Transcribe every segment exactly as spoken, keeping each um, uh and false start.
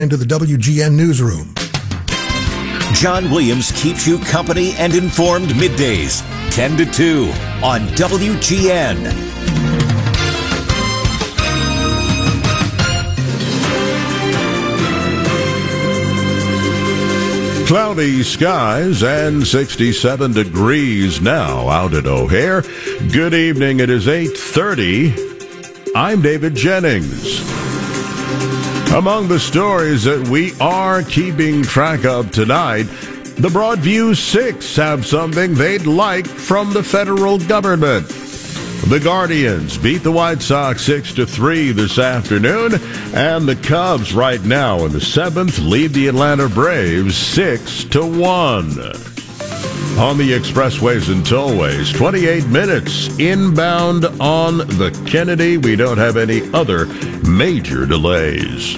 Into the W G N newsroom. John Williams keeps you company and informed middays, ten to two on W G N. Cloudy skies and sixty-seven degrees now out at O'Hare. Good evening. It is eight thirty. I'm David Jennings. Among the stories that we are keeping track of tonight, the Broadview Six have something they'd like from the federal government. The Guardians beat the White Sox six to three this afternoon, and the Cubs right now in the seventh lead the Atlanta Braves six to one. On the expressways and tollways, twenty-eight minutes inbound on the Kennedy. We don't have any other major delays.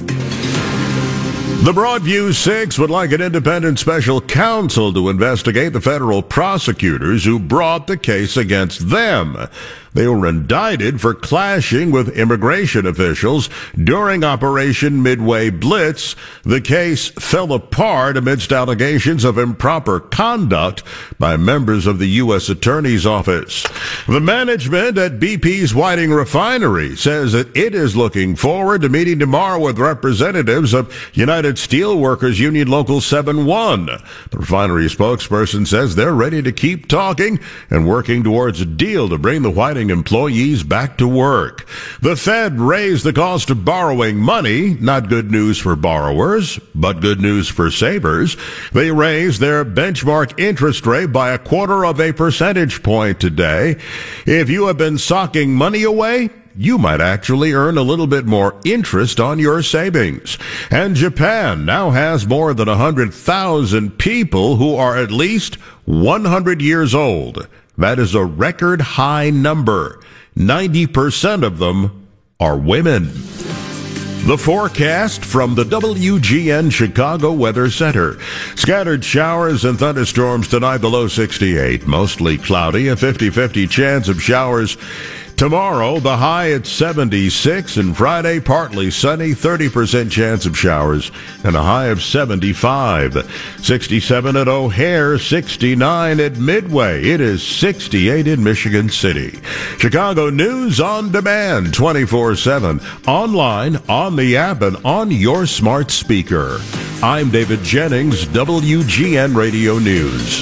The Broadview Six would like an independent special counsel to investigate the federal prosecutors who brought the case against them. They were indicted for clashing with immigration officials during Operation Midway Blitz. The case fell apart amidst allegations of improper conduct by members of the U S Attorney's Office. The management at B P's Whiting Refinery says that it is looking forward to meeting tomorrow with representatives of United Steelworkers Union Local seven one. The refinery spokesperson says they're ready to keep talking and working towards a deal to bring the Whiting employees back to work. The Fed raised the cost of borrowing money. Not good news for borrowers, but good news for savers. They raised their benchmark interest rate by a quarter of a percentage point today. If you have been socking money away, you might actually earn a little bit more interest on your savings. And Japan now has more than one hundred thousand people who are at least one hundred years old. That is a record high number. ninety percent of them are women. The forecast from the W G N Chicago Weather Center. Scattered showers and thunderstorms tonight, the low sixty-eight. Mostly cloudy, a fifty-fifty chance of showers. Tomorrow, the high at seventy-six, and Friday, partly sunny, thirty percent chance of showers, and a high of seventy-five. sixty-seven at O'Hare, sixty-nine at Midway. It is sixty-eight in Michigan City. Chicago News on demand, twenty-four seven, online, on the app, and on your smart speaker. I'm David Jennings, W G N Radio News.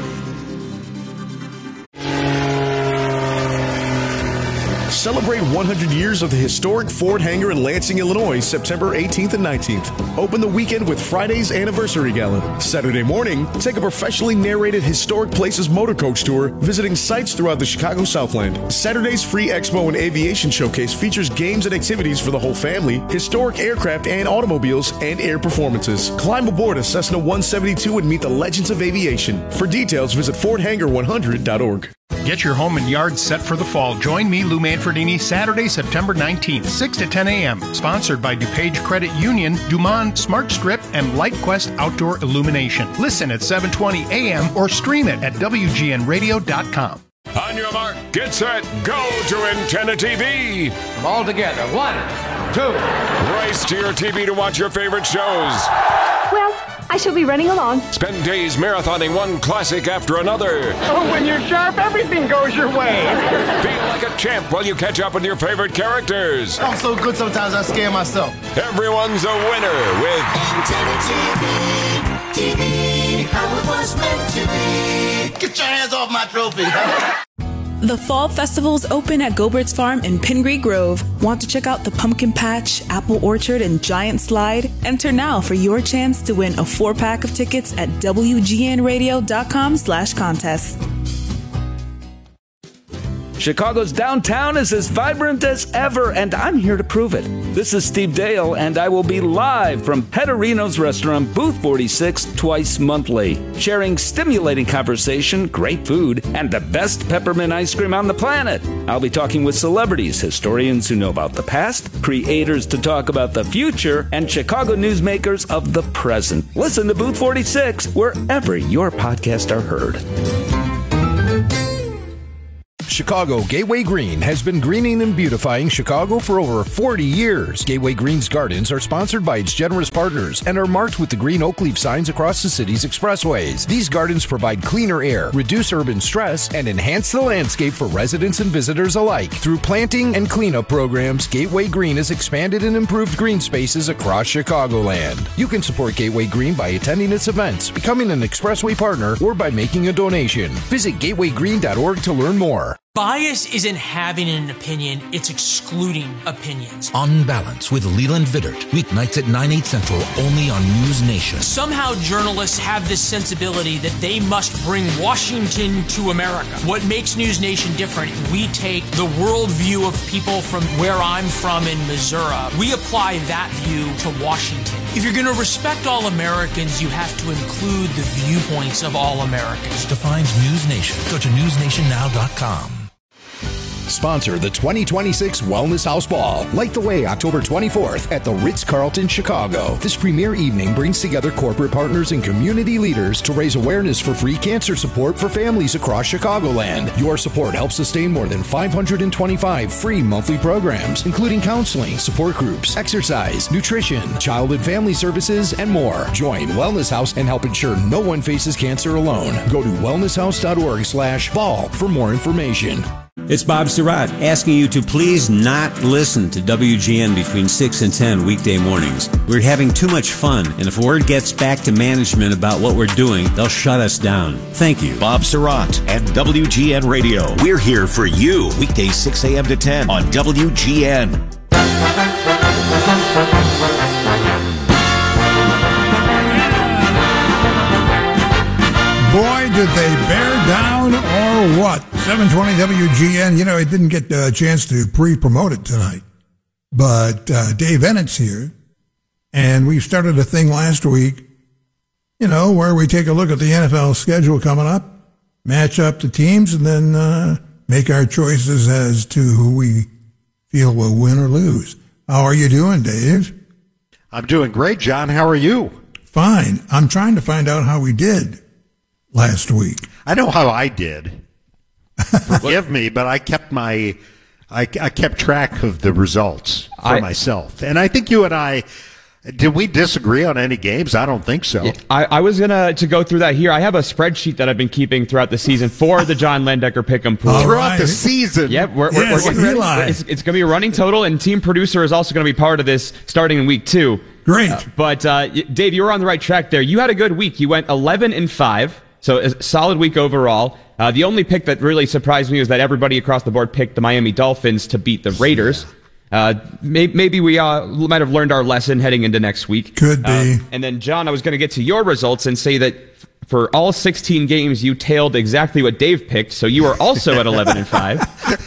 Celebrate one hundred years of the historic Ford hangar in Lansing, Illinois, September eighteenth and nineteenth. Open the weekend with Friday's Anniversary Gala. Saturday morning, take a professionally narrated Historic Places motor coach tour, visiting sites throughout the Chicago Southland. Saturday's free Expo and Aviation Showcase features games and activities for the whole family, historic aircraft and automobiles, and air performances. Climb aboard a Cessna one seventy-two and meet the legends of aviation. For details, visit ford hangar one hundred dot org. Get your home and yard set for the fall. Join me, Lou Manfredini, Saturday, September nineteenth, six to ten a.m. Sponsored by DuPage Credit Union, Dumont Smart Strip, and LightQuest Outdoor Illumination. Listen at seven twenty a.m. or stream it at W G N radio dot com. On your mark, get set, go to Antenna T V. All together, one, two. Race to your T V to watch your favorite shows. Well, I shall be running along. Spend days marathoning one classic after another. Oh, when you're sharp, everything goes your way. Feel like a champ while you catch up with your favorite characters. I'm so good sometimes I scare myself. Everyone's a winner with Antenna T V. T V, how it was meant to be. Get your hands off my trophy. The Fall Festival's open at Gobert's Farm in Pingree Grove. Want to check out the Pumpkin Patch, Apple Orchard, and Giant Slide? Enter now for your chance to win a four-pack of tickets at W G N radio dot com slash contest. Chicago's downtown is as vibrant as ever, and I'm here to prove it. This is Steve Dale, and I will be live from Petterino's Restaurant, Booth forty-six, twice monthly, sharing stimulating conversation, great food, and the best peppermint ice cream on the planet. I'll be talking with celebrities, historians who know about the past, creators to talk about the future, and Chicago newsmakers of the present. Listen to Booth forty-six wherever your podcasts are heard. Chicago, Gateway Green has been greening and beautifying Chicago for over forty years. Gateway Green's gardens are sponsored by its generous partners and are marked with the green oak leaf signs across the city's expressways. These gardens provide cleaner air, reduce urban stress, and enhance the landscape for residents and visitors alike. Through planting and cleanup programs, Gateway Green has expanded and improved green spaces across Chicagoland. You can support Gateway Green by attending its events, becoming an expressway partner, or by making a donation. Visit gateway green dot org to learn more. Bias isn't having an opinion, it's excluding opinions. On Balance with Leland Vittert, weeknights at nine, eight central, only on News Nation. Somehow journalists have this sensibility that they must bring Washington to America. What makes News Nation different, we take the worldview of people from where I'm from in Missouri. We apply that view to Washington. If you're going to respect all Americans, you have to include the viewpoints of all Americans. Defines News Nation. Go to news nation now dot com. Sponsor the twenty twenty-six Wellness House Ball. Light the way October twenty-fourth at the Ritz-Carlton, Chicago. This premier evening brings together corporate partners and community leaders to raise awareness for free cancer support for families across Chicagoland. Your support helps sustain more than five hundred twenty-five free monthly programs, including counseling, support groups, exercise, nutrition, child and family services, and more. Join Wellness House and help ensure no one faces cancer alone. Go to wellness house dot org slash ball for more information. It's Bob Surratt asking you to please not listen to W G N between six and ten weekday mornings. We're having too much fun, and if word gets back to management about what we're doing, they'll shut us down. Thank you. Bob Surratt and W G N Radio. We're here for you weekdays six a.m. to ten on W G N. Boy, did they bear down or what? seven twenty W G N. You know, I didn't get a chance to pre-promote it tonight, but uh, Dave Ennett's here, and we started a thing last week, you know, where we take a look at the N F L schedule coming up, match up the teams, and then uh, make our choices as to who we feel will win or lose. How are you doing, Dave? I'm doing great, John. How are you? Fine. I'm trying to find out how we did last week. I know how I did. Forgive me, but I kept my, I, I kept track of the results for I, myself. And I think you and I, did we disagree on any games? I don't think so. I, I was gonna to go through that here. I have a spreadsheet that I've been keeping throughout the season for the John Lendecker Pick'em Pool. All throughout right. the season. Yep, we're, we're, yes, we're getting ready. It's, it's gonna be a running total, and team producer is also gonna be part of this starting in week two. Great. Uh, but uh, Dave, you were on the right track there. You had a good week. You went eleven and five. So a solid week overall. Uh, the only pick that really surprised me was that everybody across the board picked the Miami Dolphins to beat the Raiders. Uh, may, maybe we uh, might have learned our lesson heading into next week. Could be. Uh, and then, John, I was going to get to your results and say that for all sixteen games, you tailed exactly what Dave picked. So you were also at eleven and five.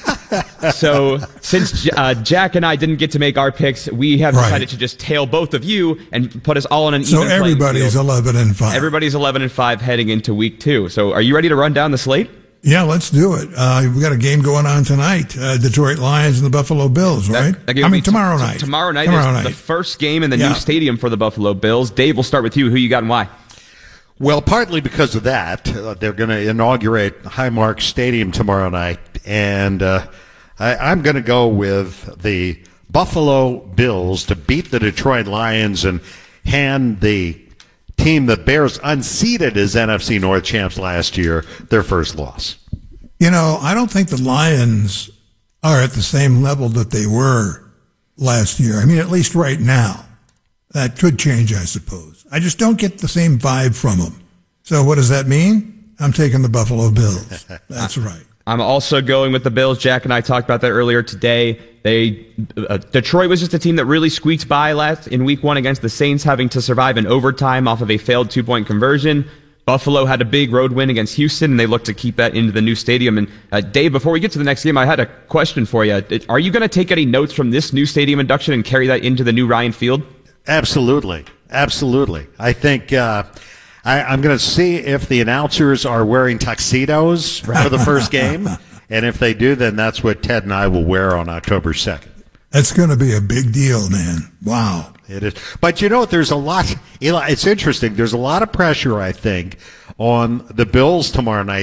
So since uh, Jack and I didn't get to make our picks, we have decided right. to just tail both of you and put us all on an so even playing field. So everybody's eleven and five. Everybody's eleven and five heading into week two. So are you ready to run down the slate? Yeah, let's do it. Uh, we got a game going on tonight. Uh, Detroit Lions and the Buffalo Bills, right? That, that I mean, tomorrow night. T- tomorrow night tomorrow is night. the first game in the yeah. new stadium for the Buffalo Bills. Dave, we'll start with you. Who you got and why? Well, partly because of that. Uh, they're going to inaugurate Highmark Stadium tomorrow night, and uh, I, I'm going to go with the Buffalo Bills to beat the Detroit Lions and hand the team that Bears unseated as N F C North champs last year their first loss. You know, I don't think the Lions are at the same level that they were last year. I mean, at least right now. That could change, I suppose. I just don't get the same vibe from them. So what does that mean? I'm taking the Buffalo Bills. That's right. I'm also going with the Bills. Jack and I talked about that earlier today. They uh, Detroit was just a team that really squeaked by last in week one against the Saints, having to survive in overtime off of a failed two-point conversion. Buffalo had a big road win against Houston, and they look to keep that into the new stadium. And uh, Dave, before we get to the next game, I had a question for you. Are you going to take any notes from this new stadium induction and carry that into the new Ryan Field? Absolutely. Absolutely. I think uh, I, I'm going to see if the announcers are wearing tuxedos for the first game. And if they do, then that's what Ted and I will wear on October second. That's going to be a big deal, man. Wow. It is. But, you know, there's a lot. It's interesting. There's a lot of pressure, I think, on the Bills tomorrow night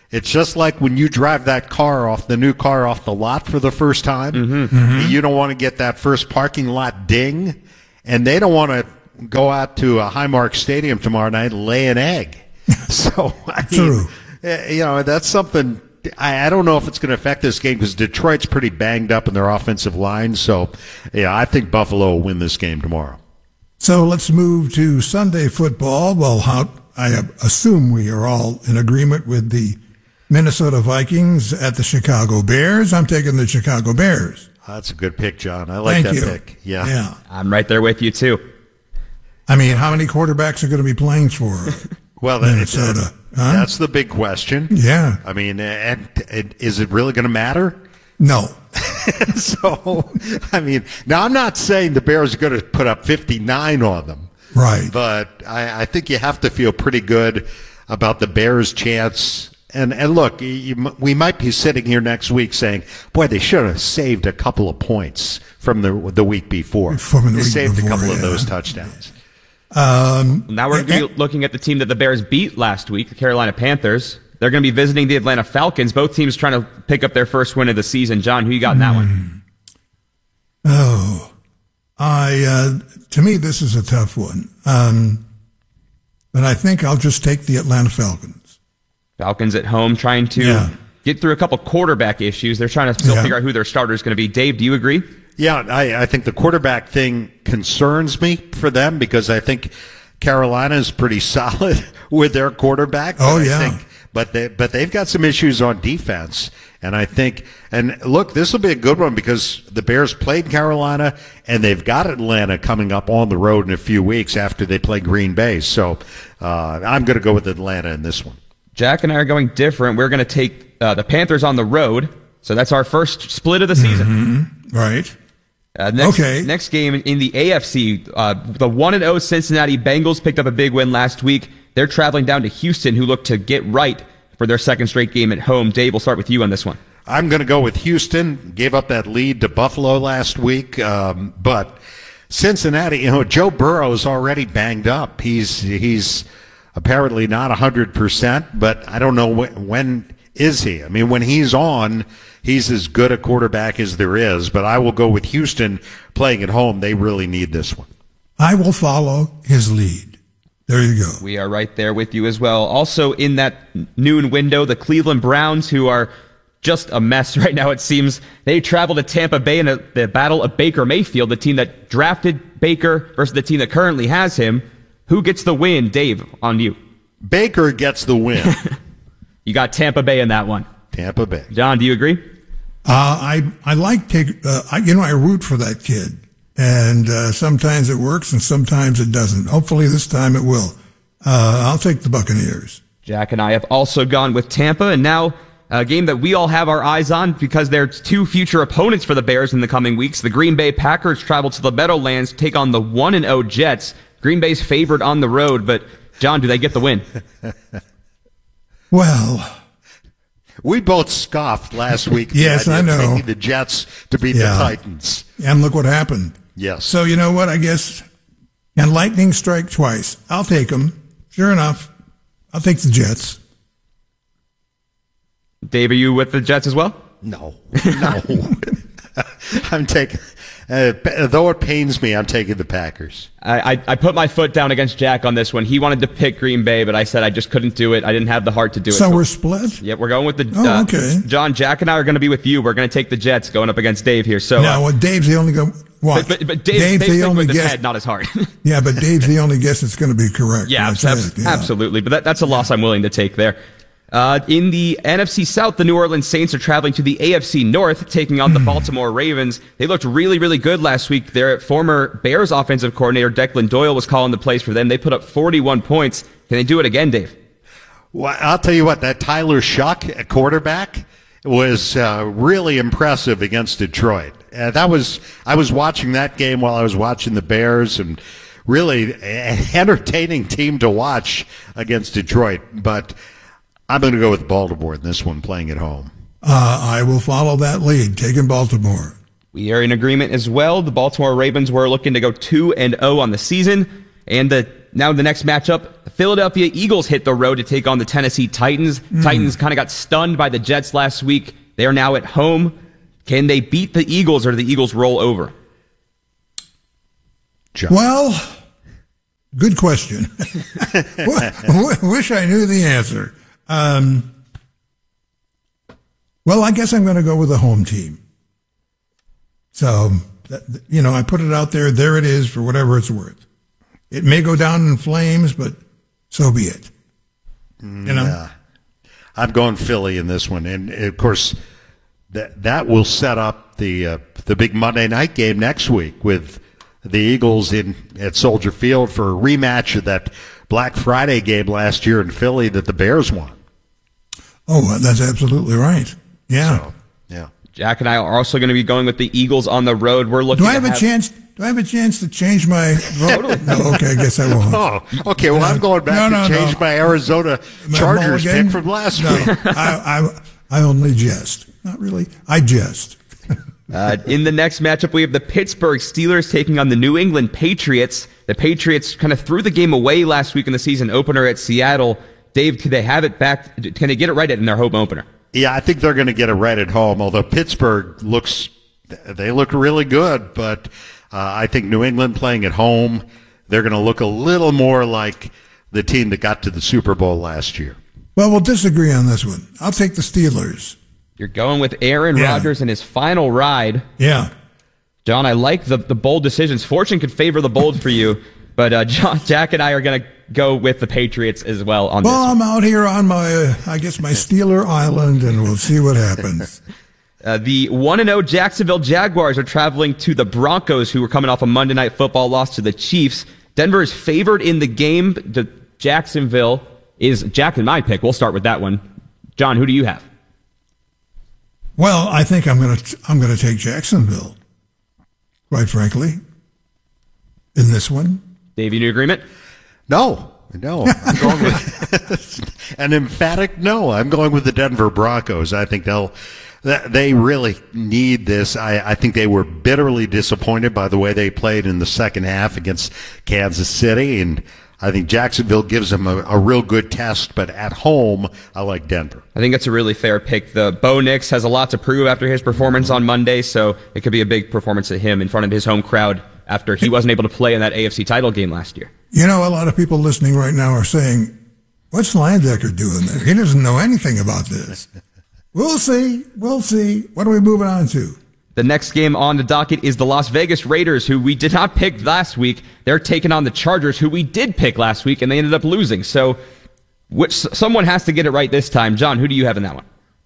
It's just like when you drive that car off, the new car off the lot for the first time. Mm-hmm. Mm-hmm. You don't want to get that first parking lot ding, and they don't want to go out to a Highmark Stadium tomorrow night and lay an egg. So, I mean, True. you know, that's something. I, I don't know if it's going to affect this game because Detroit's pretty banged up in their offensive line. So, yeah, I think Buffalo will win this game tomorrow. So let's move to Sunday football. Well, how, I assume we are all in agreement with the Minnesota Vikings at the Chicago Bears. I'm taking the Chicago Bears. That's a good pick, John. I like Thank that you. pick. Yeah. Yeah. I'm right there with you, too. I mean, how many quarterbacks are going to be playing for well, that, Minnesota? That, huh? That's the big question. Yeah. I mean, and, and is it really going to matter? No. So, I mean, now I'm not saying the Bears are going to put up fifty-nine on them. Right. But I, I think you have to feel pretty good about the Bears' chance. And, and look, you, we might be sitting here next week saying, boy, they should have saved a couple of points from the the week before. From the they week saved before, a couple yeah. of those touchdowns. Um, now we're going to be looking at the team that the Bears beat last week, the Carolina Panthers. They're going to be visiting the Atlanta Falcons. Both teams trying to pick up their first win of the season. John, who you got in that one? Oh, I uh, to me this is a tough one, um, but I think I'll just take the Atlanta Falcons. Falcons at home, trying to yeah. get through a couple quarterback issues. They're trying to still yeah. figure out who their starter is going to be. Dave, do you agree? Yeah, I, I think the quarterback thing concerns me for them because I think Carolina is pretty solid with their quarterback. Oh, I yeah. think, but they but they've got some issues on defense, and I think and look, this will be a good one because the Bears played Carolina and they've got Atlanta coming up on the road in a few weeks after they play Green Bay. So uh, I'm going to go with Atlanta in this one. Jack and I are going different. We're going to take uh, the Panthers on the road, so that's our first split of the season. Mm-hmm. Right. Uh, next, okay. Next game in the A F C, uh, the one and oh Cincinnati Bengals picked up a big win last week. They're traveling down to Houston, who look to get right for their second straight game at home. Dave, we'll start with you on this one. I'm going to go with Houston. Gave up that lead to Buffalo last week, um, but Cincinnati, you know, Joe Burrow's already banged up. He's he's apparently not one hundred percent, but I don't know when, when is he. I mean, when he's on, he's as good a quarterback as there is, but I will go with Houston playing at home. They really need this one. I will follow his lead. There you go. We are right there with you as well. Also in that noon window, the Cleveland Browns, who are just a mess right now, it seems. They travel to Tampa Bay in a, the battle of Baker Mayfield, the team that drafted Baker versus the team that currently has him. Who gets the win? Dave, on you. Baker gets the win. You got Tampa Bay in that one. Tampa Bay. John, do you agree? Uh, I I like take uh, I, you know I root for that kid, and uh, sometimes it works and sometimes it doesn't. Hopefully this time it will. Uh, I'll take the Buccaneers. Jack and I have also gone with Tampa, and now a game that we all have our eyes on because there's two future opponents for the Bears in the coming weeks. The Green Bay Packers travel to the Meadowlands to take on the one and oh Jets. Green Bay's favored on the road, but John, do they get the win? Well, we both scoffed last week. Yes, I know. Taking the Jets to beat yeah. the Titans. And look what happened. Yes. So you know what? I guess can lightning strike twice? I'll take them. Sure enough, I'll take the Jets. Dave, are you with the Jets as well? No, no. I'm taking. Uh, though it pains me, I'm taking the Packers. I, I, I put my foot down against Jack on this one. He wanted to pick Green Bay, but I said I just couldn't do it. I didn't have the heart to do it. So, so we're split? Yeah, we're going with the... Oh, uh, okay. John, Jack and I are going to be with you. We're going to take the Jets going up against Dave here. So, now, uh, well, Dave's the only... Go- what? But, but, but Dave, Dave's Dave's the only with his guess. head, not his heart. Yeah, but Dave's the only guess that's going to be correct. Yeah, that's ab- it, yeah. absolutely. But that, that's a loss I'm willing to take there. Uh, in the N F C South, the New Orleans Saints are traveling to the A F C North, taking on the Baltimore Ravens. They looked really, really good last week. Their former Bears offensive coordinator, Declan Doyle, was calling the plays for them. They put up forty-one points. Can they do it again, Dave? Well, I'll tell you what, that Tyler Shuck at quarterback was uh, really impressive against Detroit. Uh, that was I was watching that game while I was watching the Bears, and really an entertaining team to watch against Detroit. But I'm going to go with Baltimore in this one, playing at home. Uh, I will follow that lead, taking Baltimore. We are in agreement as well. The Baltimore Ravens were looking to go two and oh on the season. And the, now the next matchup, Philadelphia Eagles hit the road to take on the Tennessee Titans. Mm. Titans kind of got stunned by the Jets last week. They are now at home. Can they beat the Eagles, or do the Eagles roll over? John. Well, good question. Wish I knew the answer. Um, well, I guess I'm going to go with the home team. So, you know, I put it out there. There it is for whatever it's worth. It may go down in flames, but so be it. You know? Yeah. I'm going Philly in this one. And, of course, that that will set up the uh, the big Monday night game next week with the Eagles in at Soldier Field for a rematch of that Black Friday game last year in Philly that the Bears won. Oh, that's absolutely right. Yeah. So, yeah. Jack and I are also going to be going with the Eagles on the road. We're looking. Do I have, to a have chance? Do I have a chance to change my vote? No, okay, I guess I won't. Oh, okay. Well, no, I'm going back no, no, to change no. my Arizona Chargers Mulligan? pick from last no, week. I, I, I only jest. Not really. I jest. uh, in the next matchup, we have the Pittsburgh Steelers taking on the New England Patriots. The Patriots kind of threw the game away last week in the season opener at Seattle. Dave, can they have it back? Can they get it right in their home opener? Yeah, I think they're going to get it right at home, although Pittsburgh looks, they look really good, but uh, I think New England playing at home, they're going to look a little more like the team that got to the Super Bowl last year. Well, we'll disagree on this one. I'll take the Steelers. You're going with Aaron Yeah. Rodgers in his final ride. Yeah. John, I like the, the bold decisions. Fortune could favor the bold for you, but uh, John, Jack and I are going to go with the Patriots as well on Well, this I'm one. out here on my, uh, I guess, my Steeler Island, and we'll see what happens. Uh, the one and oh Jacksonville Jaguars are traveling to the Broncos, who were coming off a Monday Night Football loss to the Chiefs. Denver is favored in the game. The Jacksonville is Jack and my pick. We'll start with that one. John, who do you have? Well, I think I'm going to I'm going to take Jacksonville, quite frankly, in this one. Dave, you in agreement? No, no. I'm going with an emphatic no. I'm going with the Denver Broncos. I think they'll they really need this. I, I think they were bitterly disappointed by the way they played in the second half against Kansas City, and I think Jacksonville gives them a, a real good test, but at home, I like Denver. I think that's a really fair pick. The Bo Nix has a lot to prove after his performance on Monday, so it could be a big performance of him in front of his home crowd after he wasn't able to play in that A F C title game last year. You know, a lot of people listening right now are saying, what's Landecker doing there? He doesn't know anything about this. We'll see. We'll see. What are we moving on to? The next game on the docket is the Las Vegas Raiders, who we did not pick last week. They're taking on the Chargers, who we did pick last week, and they ended up losing. So which, someone has to get it right this time. John, who do you have in that one?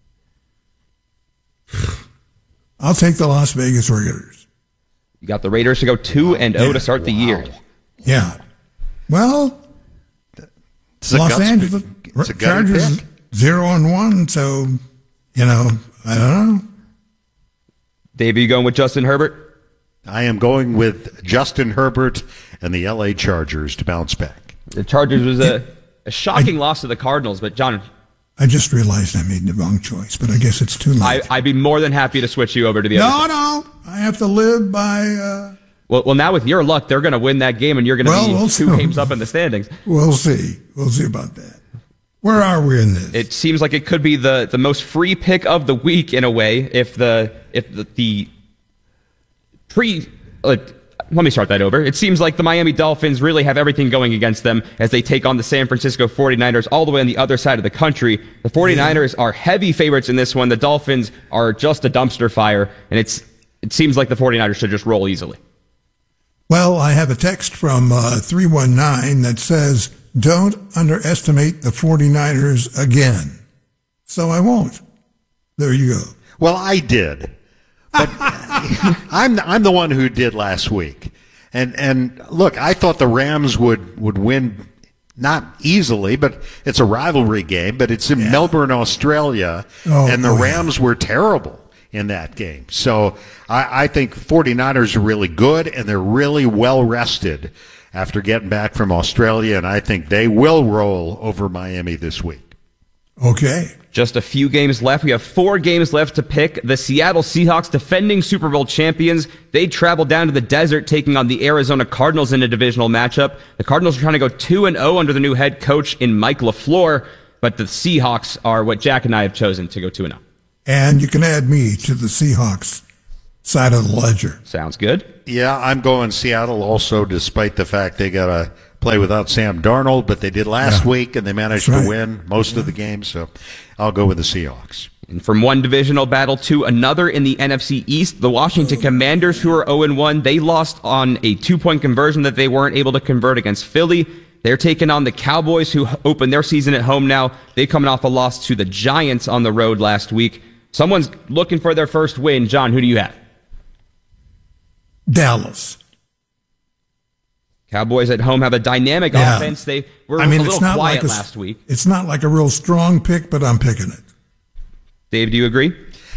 I'll take the Las Vegas Raiders. You got the Raiders to go two and oh to start the year. Yeah. Well, It's a Los guts Angeles pick. It's a gutty Chargers pick. zero and one, so, you know, I don't know. Dave, are you going with Justin Herbert? I am going with Justin Herbert and the L A Chargers to bounce back. The Chargers was a, a shocking I, loss to the Cardinals, but John... I just realized I made the wrong choice, but I guess it's too late. I, I'd be more than happy to switch you over to the no, other. No, no. I have to live by... Uh, well, well, now with your luck, they're going to win that game, and you're going to well, be we'll two see. games up in the standings. We'll see. We'll see about that. Where are we in this? It seems like it could be the, the most free pick of the week in a way if the if the, the pre uh, let me start that over. It seems like the Miami Dolphins really have everything going against them as they take on the San Francisco forty-niners all the way on the other side of the country. The forty-niners yeah. are heavy favorites in this one. The Dolphins are just a dumpster fire, and it's it seems like the forty-niners should just roll easily. Well, I have a text from uh, three one nine that says, don't underestimate the forty-niners again. So I won't. There you go. Well, I did. But I'm I'm the one who did last week. And and look, I thought the Rams would, would win not easily, but it's a rivalry game, but it's in yeah. Melbourne, Australia, oh, and the oh, Rams yeah. were terrible in that game. So I, I think forty-niners are really good, and they're really well rested after getting back from Australia, and I think they will roll over Miami this week. Okay. Just a few games left. We have four games left to pick. The Seattle Seahawks, defending Super Bowl champions, they travel down to the desert, taking on the Arizona Cardinals in a divisional matchup. The Cardinals are trying to go two and oh under the new head coach in Mike LaFleur, but the Seahawks are what Jack and I have chosen to go two and oh. And you can add me to the Seahawks side of the ledger. Sounds good. Yeah, I'm going Seattle also, despite the fact they got to play without Sam Darnold, but they did last Yeah. week, and they managed That's to right. win most of the games, so I'll go with the Seahawks. And from one divisional battle to another in the N F C East, the Washington Commanders, who are oh and one, they lost on a two-point conversion that they weren't able to convert against Philly. They're taking on the Cowboys, who open their season at home now. They're coming off a loss to the Giants on the road last week. Someone's looking for their first win. John, who do you have? Dallas. Cowboys at home have a dynamic Yeah. offense. They were I mean, a it's little not quiet like a, last week. It's not like a real strong pick, but I'm picking it. Dave, do you agree?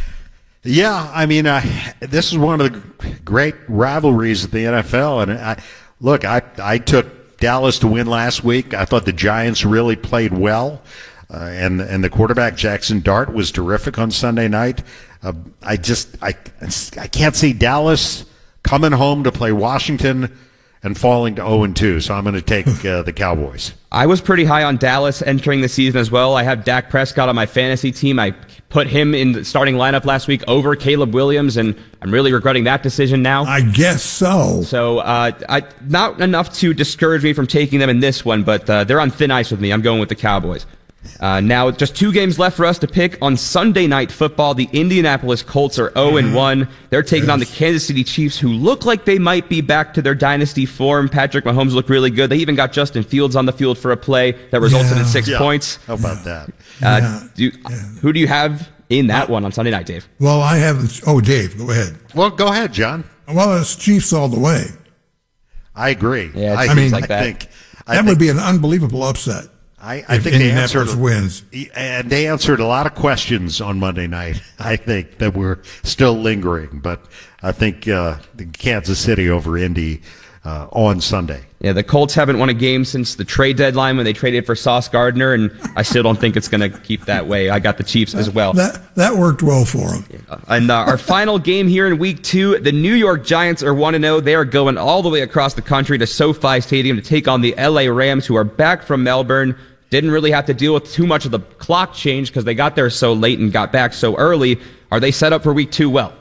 Yeah, I mean, uh, this is one of the great rivalries of the N F L. And I, look, I, I took Dallas to win last week. I thought the Giants really played well. Uh, and and the quarterback, Jackson Dart, was terrific on Sunday night. Uh, I just I, I can't see Dallas coming home to play Washington and falling to oh and two, so I'm going to take uh, the Cowboys. I was pretty high on Dallas entering the season as well. I have Dak Prescott on my fantasy team. I put him in the starting lineup last week over Caleb Williams, and I'm really regretting that decision now. I guess so. So uh, I, not enough to discourage me from taking them in this one, but uh, they're on thin ice with me. I'm going with the Cowboys. Uh, now, just two games left for us to pick. On Sunday Night Football, the Indianapolis Colts are oh and one. They're taking on the Kansas City Chiefs, who look like they might be back to their dynasty form. Patrick Mahomes looked really good. They even got Justin Fields on the field for a play that resulted Yeah. in six Yeah. points. How about that? Uh, Yeah. do you- Who do you have in that one on Sunday night, Dave? Well, I have. Oh, Dave, go ahead. Well, go ahead, John. Well, it's Chiefs all the way. I agree. Yeah, it I, seems mean, like I that. think I That think, would be an unbelievable upset. I, I if think they Indianapolis answered wins. and they answered a lot of questions on Monday night. I think that were still lingering, but I think uh, the Kansas City over Indy uh, on Sunday. Yeah, the Colts haven't won a game since the trade deadline when they traded for Sauce Gardner, and I still don't think it's going to keep that way. I got the Chiefs as well. That that worked well for them. And uh, our final game here in week two, the New York Giants are one and oh. They are going all the way across the country to SoFi Stadium to take on the L A Rams, who are back from Melbourne. Didn't really have to deal with too much of the clock change because they got there so late and got back so early. Are they set up for week two well?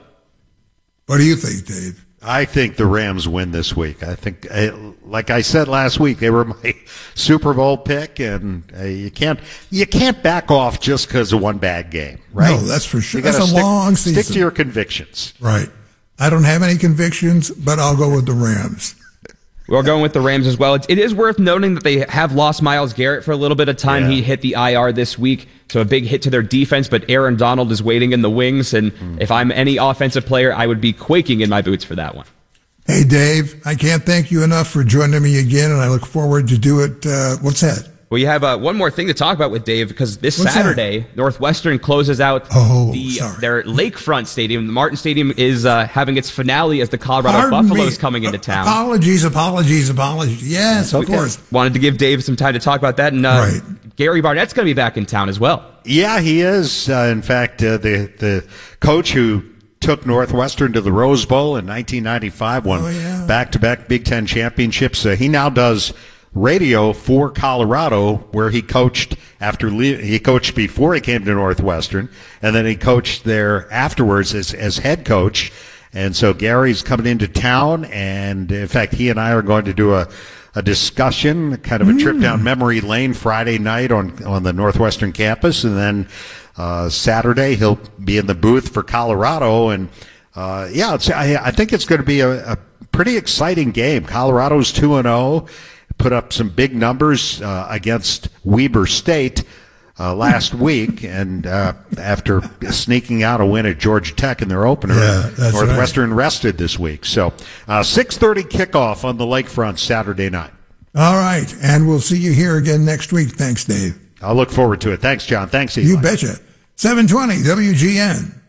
What do you think, Dave? I think the Rams win this week. I think, uh, like I said last week, they were my Super Bowl pick, and uh, you can't you can't back off just because of one bad game, right? No, that's for sure. You gotta That's a stick, long season. Stick to your convictions. Right. I don't have any convictions, but I'll go with the Rams. We're going with the Rams as well. It, it is worth noting that they have lost Myles Garrett for a little bit of time. Yeah. He hit the I R this week, so a big hit to their defense, but Aaron Donald is waiting in the wings, and mm. if I'm any offensive player, I would be quaking in my boots for that one. Hey, Dave, I can't thank you enough for joining me again, and I look forward to do it. Uh, what's that? Well, you have uh, one more thing to talk about with Dave, because this What's Saturday, that? Northwestern closes out oh, the, sorry. their lakefront stadium. The Martin Stadium is uh, having its finale as the Colorado Pardon Buffaloes me. coming into town. Apologies, apologies, apologies. Yes, of Okay. course. Wanted to give Dave some time to talk about that. And uh, Right. Gary Barnett's going to be back in town as well. Yeah, he is. Uh, in fact, uh, the the coach who took Northwestern to the Rose Bowl in nineteen ninety-five, won Oh, yeah. back-to-back Big Ten championships. Uh, he now does radio for Colorado, where he coached after le- he coached before he came to Northwestern, and then he coached there afterwards as as head coach. And so Gary's coming into town, and in fact, he and I are going to do a a discussion, kind of a trip down memory lane Friday night on on the Northwestern campus, and then uh, Saturday he'll be in the booth for Colorado. And uh, yeah, it's, I, I think it's going to be a, a pretty exciting game. Colorado's two and zero, put up some big numbers uh, against Weber State uh, last week, and uh, after sneaking out a win at Georgia Tech in their opener, Yeah, that's Northwestern right. rested this week. So uh, six thirty kickoff on the lakefront Saturday night. All right, and we'll see you here again next week. Thanks, Dave. I'll look forward to it. Thanks, John. Thanks, Eli. You betcha. seven twenty W G N.